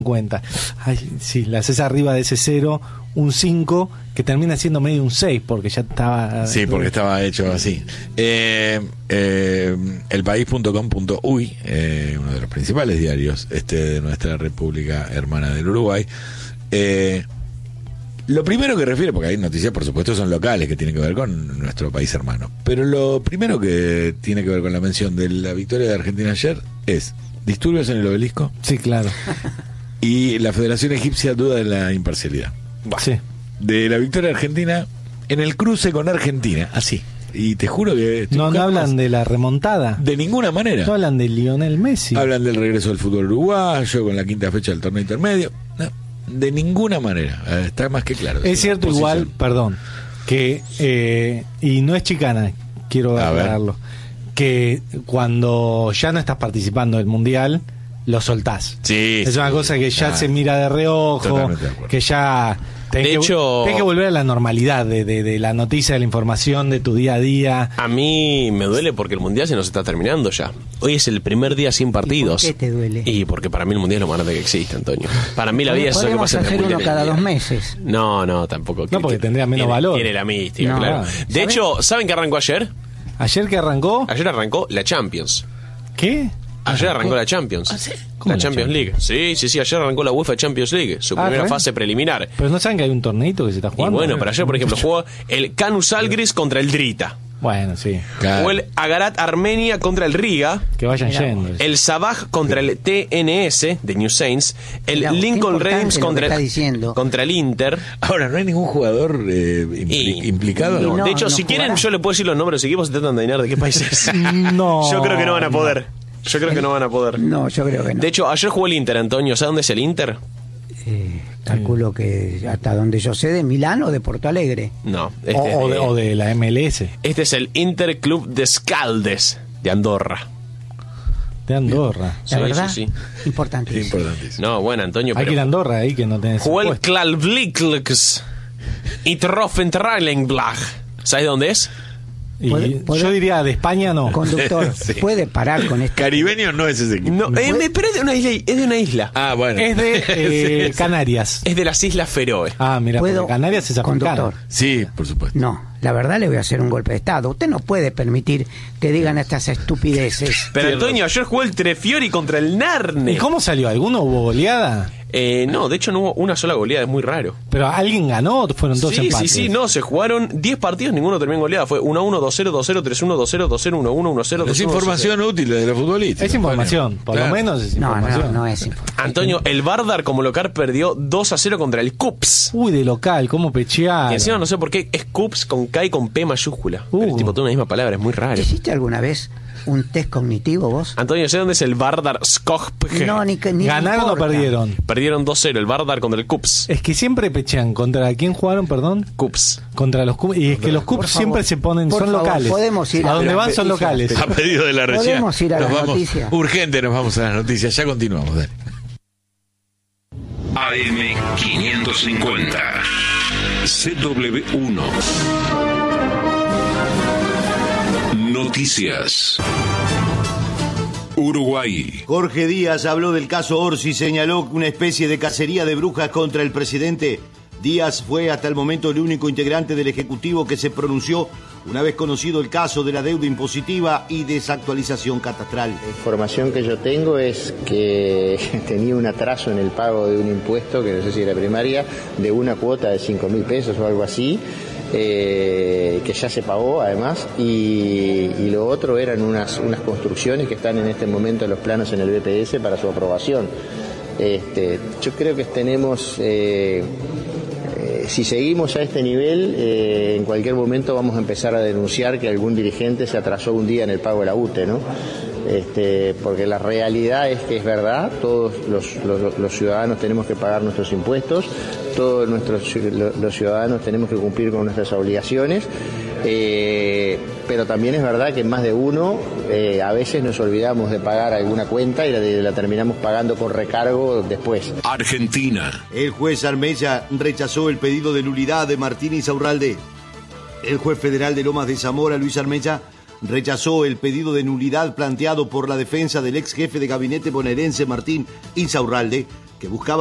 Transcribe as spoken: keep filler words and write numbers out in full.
cuenta. Ay, sí, le haces arriba de ese cero un cinco que termina siendo medio un seis porque ya estaba... Sí, porque estaba hecho así. Eh, eh, elpaís punto com punto uy, eh, uno de los principales diarios este de nuestra República Hermana del Uruguay. Eh, lo primero que refiere, porque hay noticias, por supuesto, son locales que tienen que ver con nuestro país hermano. Pero lo primero que tiene que ver con la mención de la victoria de Argentina ayer es disturbios en el obelisco. Sí, claro. Y la Federación Egipcia duda de la imparcialidad. Bueno, sí. De la victoria argentina en el cruce con Argentina, así. Y te juro que... No, no hablan de la remontada. De ninguna manera. No hablan de Lionel Messi. Hablan del regreso del fútbol uruguayo con la quinta fecha del torneo intermedio. No, de ninguna manera. Eh, está más que claro. Es cierto igual, perdón, que... Eh, y no es chicana, quiero aclararlo. Que cuando ya no estás participando del Mundial... lo soltás. Sí, es una sí, cosa que ya ah, se mira de reojo, de que ya tenés, de que, hecho, tenés que volver a la normalidad de, de, de la noticia, de la información, de tu día a día. A mí me duele porque el Mundial se nos está terminando ya. Hoy es el primer día sin partidos. ¿Y por qué te duele? Y porque para mí el Mundial es lo más grande que existe, Antonio. Para mí la vida es eso que pasa en el hacer Mundial. uno cada dos meses. No, no, tampoco. No, porque tendría menos tiene, valor. Tiene la mística, No, claro. ¿sabes? De hecho, ¿saben qué arrancó ayer? ¿Ayer que arrancó? Ayer arrancó la Champions. ¿Qué? Ayer arrancó la Champions. ¿Ah, sí? La la Champions League. Sí, sí, sí, ayer arrancó la UEFA Champions League, su Ah, primera ¿re? fase preliminar. Pero no saben que hay un torneito que se está Y jugando. bueno, pero ayer, por ejemplo, jugó el Kanu Žalgiris contra el Drita. Bueno, sí. Claro. O el Agarat Armenia contra el Riga. Que vayan Mirá, yendo. El Sabah contra el T N S de New Saints. El Mirá, qué Lincoln importante Reims lo que contra está el, diciendo. contra el Inter. Ahora, ¿no hay ningún jugador eh, impli- Y- implicado? No, no, de hecho, no si quieren, jugará. yo le puedo decir los nombres de equipos y tratan de adivinar de qué países. No. Yo creo que no van a poder. Yo creo que no van a poder. No, yo creo que no. De hecho, ayer jugó el Inter, Antonio. ¿Sabes dónde es el Inter? Eh, calculo que hasta donde yo sé, de Milán o de Porto Alegre. No. Este, O, o de, es, o de la M L S. este es el Inter Club de Scaldes de Andorra. De Andorra. La Sí, verdad, sí, sí. importantísimo. Es importantísimo. No, bueno, Antonio. Hay pero que ir a Andorra ahí que no tenés. jugó el puesto. Klalvliklks y Troffentrailenblach. ¿Sabes dónde es? Y ¿Puede- puede- yo diría de España no. Conductor, Sí. puede parar con esto. Caribeño no es ese equipo. No, eh, me- pero es de una isla. Es de una isla. Ah, bueno. Es de eh, Canarias. Es de las Islas Feroe. Ah, mira, ¿Puedo, porque Canarias es africano. conductor? Sí, por supuesto. No, la verdad le voy a hacer un golpe de Estado. Usted no puede permitir que digan estas estupideces. Pero Antonio, ayer jugó el Trefiori contra el Narne. ¿Y cómo salió? ¿Alguno hubo goleada? Eh, no, de hecho no hubo una sola goleada, es muy raro. ¿Pero alguien ganó o fueron dos Sí, empates? sí, sí, no, se jugaron diez partidos, ninguno terminó en goleada. Fue uno a uno, dos cero, dos cero, tres uno, dos cero, dos cero, uno uno, uno cero, dos Es uno. información útil de los futbolistas. Es información, por Claro. lo menos es No, información. no, no es información. Antonio, el Vardar como local perdió dos a cero contra el Cups. Uy, de local, cómo pechear. Y encima no sé por qué es Cups con K y con P mayúscula. Uh. Pero es tipo toda una misma palabra, es muy raro. ¿Hiciste alguna vez un test cognitivo vos? Antonio, ¿sé dónde es el Vardar Skopje? No, ni que ni ¿Ganaron o importa. perdieron? Perdieron dos cero, el Vardar contra el Cups. Es que siempre pechean. ¿Contra quién jugaron, perdón? Cups. Contra los Cups. Y es que los Por Cups favor, siempre se ponen, por son favor, locales. podemos ir a a donde las van son noticias. locales. A pedido de la región. Podemos ir a nos las vamos, noticias. urgente nos vamos a las noticias. Ya continuamos, dale. A M quinientos cincuenta C W uno Noticias Uruguay. Jorge Díaz habló del caso Orsi y señaló una especie de cacería de brujas contra el presidente. Díaz fue hasta el momento el único integrante del Ejecutivo que se pronunció una vez conocido el caso de la deuda impositiva y desactualización catastral. La información que yo tengo es que tenía un atraso en el pago de un impuesto, que no sé si era primaria, de una cuota de cinco mil pesos o algo así, eh, que ya se pagó además, y, y lo otro eran unas, unas construcciones que están en este momento en los planos en el B P S para su aprobación. Este, yo creo que tenemos... Eh, Eh, si seguimos a este nivel, eh, en cualquier momento vamos a empezar a denunciar que algún dirigente se atrasó un día en el pago de la U T E, ¿no? Este, porque la realidad es que es verdad, todos los, los, los ciudadanos tenemos que pagar nuestros impuestos, todos nuestros los ciudadanos tenemos que cumplir con nuestras obligaciones, eh, pero también es verdad que más de uno eh, a veces nos olvidamos de pagar alguna cuenta y la, la terminamos pagando con recargo después. Argentina. El juez Armella rechazó el pedido de nulidad de Martín Insaurralde. El juez federal de Lomas de Zamora, Luis Armella, rechazó el pedido de nulidad planteado por la defensa del ex jefe de gabinete bonaerense Martín Insaurralde que buscaba